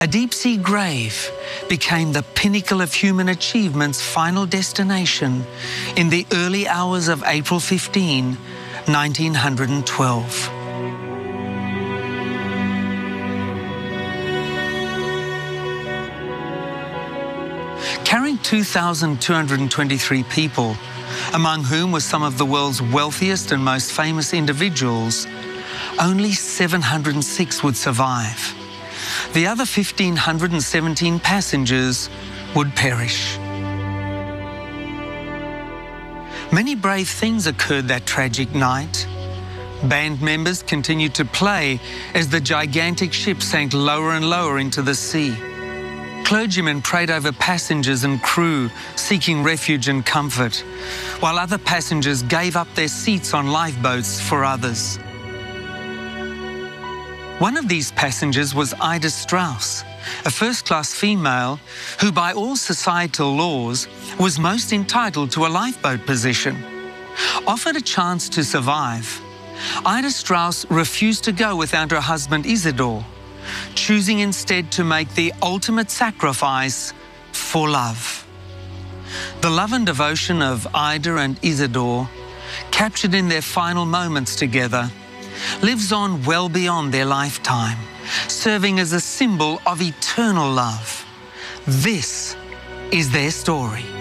A deep-sea grave became the pinnacle of human achievement's final destination in the early hours of April 15, 1912. Carrying 2,223 people, among whom were some of the world's wealthiest and most famous individuals, only 706 would survive. The other 1,517 passengers would perish. Many brave things occurred that tragic night. Band members continued to play as the gigantic ship sank lower and lower into the sea. Clergymen prayed over passengers and crew, seeking refuge and comfort, while other passengers gave up their seats on lifeboats for others. One of these passengers was Ida Strauss, a first-class female who, by all societal laws, was most entitled to a lifeboat position. Offered a chance to survive, Ida Strauss refused to go without her husband Isidore, choosing instead to make the ultimate sacrifice for love. The love and devotion of Ida and Isidore, captured in their final moments together, lives on well beyond their lifetime, serving as a symbol of eternal love. This is their story.